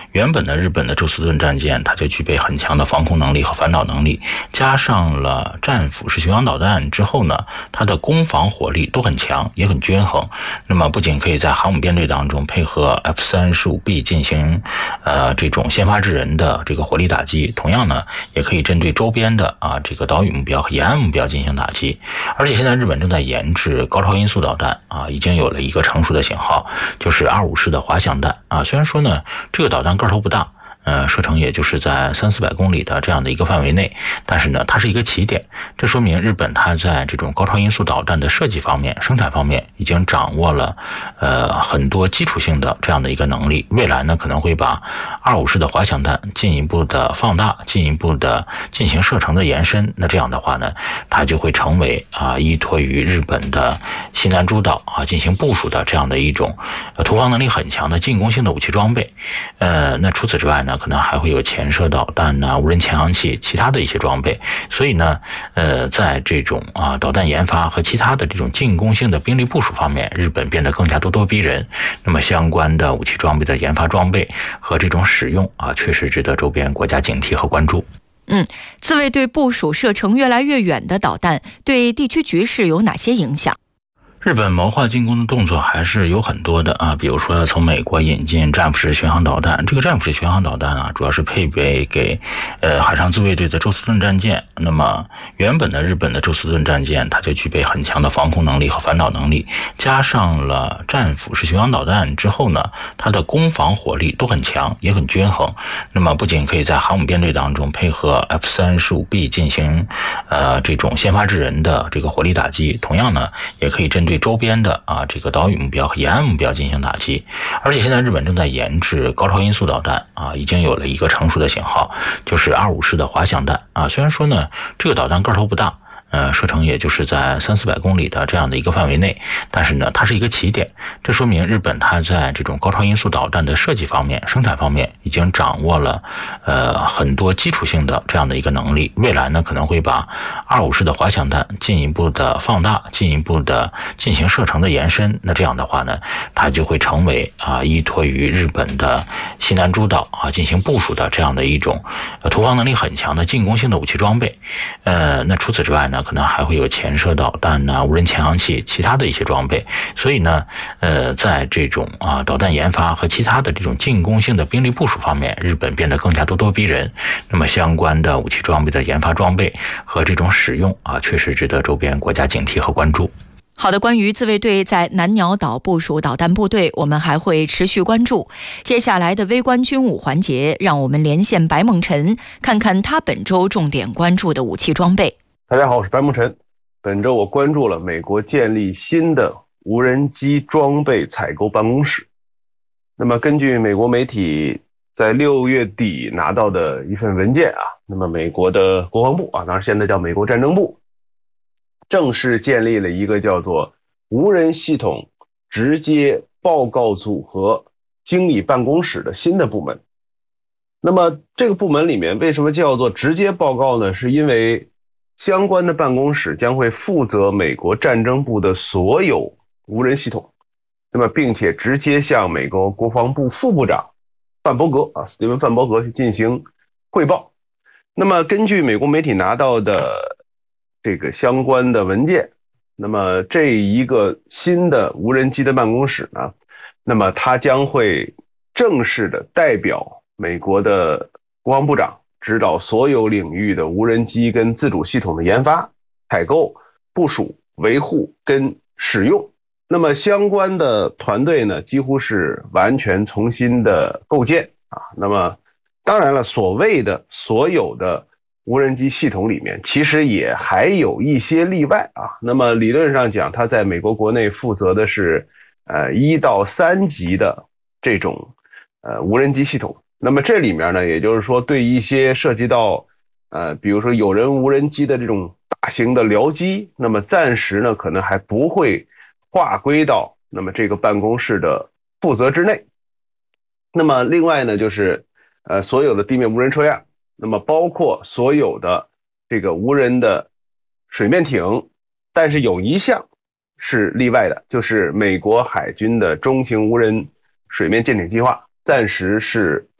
原本的日本的宙斯盾战舰它就具备很强的防空能力和反导能力，加上了战斧式巡航导弹之后呢，它的攻防火力都很强，也很均衡。那么不仅可以在航母编队当中配合 F-35B 进行这种先发制人的这个火力打击，同样呢也可以针对周边的这个岛屿目标和沿岸目标进行打击。而且现在日本正在研制高超音速导弹已经有了一个成熟的型号，就是25式的滑翔弹虽然说呢这个导弹个头不大，射程也就是在300-400公里的这样的一个范围内，但是呢它是一个起点，这说明日本它在这种高超音速导弹的设计方面、生产方面已经掌握了很多基础性的这样的一个能力，未来呢可能会把25式的滑翔弹进一步的放大，进一步的进行射程的延伸，那这样的话呢它就会成为依托于日本的西南诸岛进行部署的这样的一种投放能力很强的进攻性的武器装备。那除此之外呢，可能还会有潜射导弹无人潜航器，其他的一些装备。所以呢，在这种导弹研发和其他的这种进攻性的兵力部署方面，日本变得更加咄咄逼人。那么相关的武器装备的研发装备和这种使用确实值得周边国家警惕和关注。 自卫队部署射程越来越远的导弹，对地区局势有哪些影响？ 日本谋划进攻的动作还是有很多的比如说从美国引进战斧式巡航导弹，这个战斧式巡航导弹主要是配备给海上自卫队的宙斯盾战舰。那么原本的日本的宙斯盾战舰它就具备很强的防空能力和反导能力，加上了战斧式巡航导弹之后呢，它的攻防火力都很强，也很均衡。那么不仅可以在航母编队当中配合 F-35B 进行这种先发制人的这个火力打击，同样呢也可以针对周边的这个岛屿目标和沿岸目标进行打击。而且现在日本正在研制高超音速导弹已经有了一个成熟的型号，就是25式的滑翔弹虽然说呢这个导弹个头不大，射程也就是在300-400公里的这样的一个范围内，但是呢它是一个起点，这说明日本它在这种高超音速导弹的设计方面、生产方面已经掌握了很多基础性的这样的一个能力，未来呢可能会把25式的滑翔弹进一步的放大，进一步的进行射程的延伸，那这样的话呢它就会成为依托于日本的西南诸岛进行部署的这样的一种投放能力很强的进攻性的武器装备。那除此之外呢可能还会有潜射导弹无人潜航器，其他的一些装备。所以呢在这种导弹研发和其他的这种进攻性的兵力部署方面，日本变得更加咄咄逼人。那么相关的武器装备的研发装备和这种使用确实值得周边国家警惕和关注。 好的，关于自卫队在南鸟岛部署导弹部队，我们还会持续关注。接下来的微观军武环节，让我们连线白梦辰，看看他本周重点关注的武器装备。 大家好，我是白梦辰。本周我关注了美国建立新的无人机装备采购办公室。那么根据美国媒体在6月底拿到的一份文件那么美国的国防部当然现在叫美国战争部，正式建立了一个叫做无人系统直接报告组合经理办公室的新的部门。那么这个部门里面为什么叫做直接报告呢？是因为相关的办公室将会负责美国战争部的所有无人系统，那么并且直接向美国国防部副部长范伯格史蒂文·范伯格去进行汇报。那么根据美国媒体拿到的这个相关的文件，那么这一个新的无人机的办公室呢，那么它将会正式的代表美国的国防部长指导所有领域的无人机跟自主系统的研发、采购、部署、维护跟使用。那么相关的团队呢，几乎是完全重新的构建那么当然了，所谓的所有的无人机系统里面，其实也还有一些例外那么理论上讲，它在美国国内负责的是1到3级的这种无人机系统。那么这里面呢，也就是说对一些涉及到比如说有人无人机的这种大型的僚机，那么暂时呢可能还不会划归到那么这个办公室的负责之内。那么另外呢就是所有的地面无人车辆，那么包括所有的这个无人的水面艇，但是有一项是例外的，就是美国海军的中型无人水面舰艇计划暂时是